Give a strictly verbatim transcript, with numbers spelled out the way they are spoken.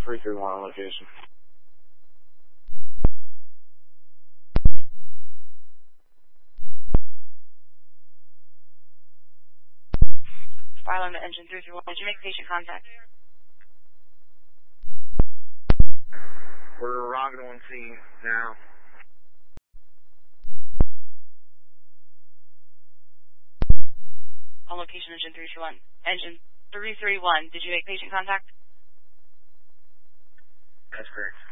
three three one on location. Fire alarm to engine three three one. Did you make patient contact? We're arriving on scene now. On location, engine three three one. Engine three three one, did you make patient contact? That's correct.